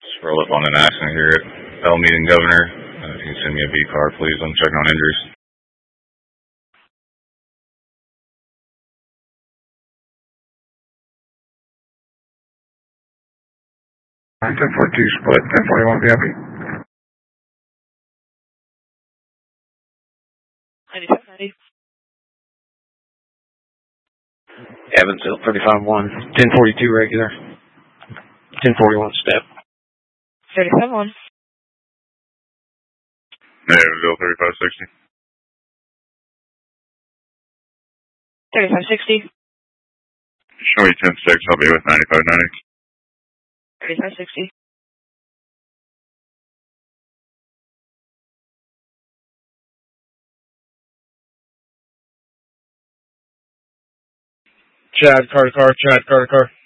Scroll up on an accident here at Bell Meeting Governor. If you can send me a V car, please. I'm checking on injuries. I'm 1042 split, 1041 VIP. 9590. Evansville 35-1, 1042 regular, 1041 step. 37-1. Evansville 3560. 3560. Show me 10-6, I'll be with 9590. 3560. Chad, car to car, Chad, car to car.